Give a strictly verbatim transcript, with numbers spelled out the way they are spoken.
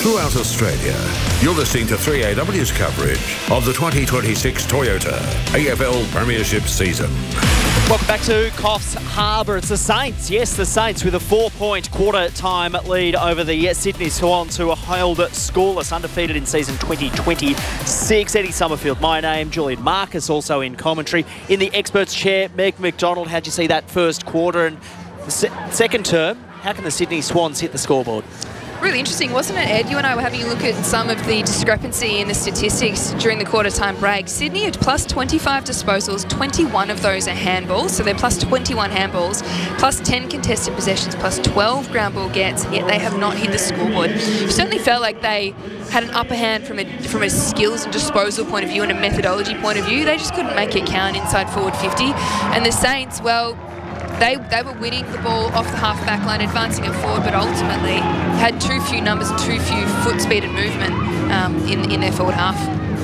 throughout Australia. You're listening to three A W's coverage of the twenty twenty-six Toyota A F L Premiership season. Welcome back to Coffs Harbour. It's the Saints, yes, the Saints with a four-point quarter-time lead over the Sydney Swans, who are held scoreless, undefeated in season twenty twenty-six. Eddie Summerfield, my name, Julian Marcus also in commentary. In the experts chair, Meg McDonald. How'd you see that first quarter? And the se- second term, how can the Sydney Swans hit the scoreboard? Really interesting, wasn't it, Ed? You and I were having a look at some of the discrepancy in the statistics during the quarter-time break. Sydney had plus twenty-five disposals, twenty-one of those are handballs, so they're plus twenty-one handballs, plus ten contested possessions, plus twelve ground ball gets, yet they have not hit the scoreboard. It certainly felt like they had an upper hand from a, from a skills and disposal point of view and a methodology point of view. They just couldn't make it count inside forward fifty. And the Saints, well, They they were winning the ball off the half-back line, advancing it forward, but ultimately had too few numbers and too few foot speed and movement um, in, in their forward half.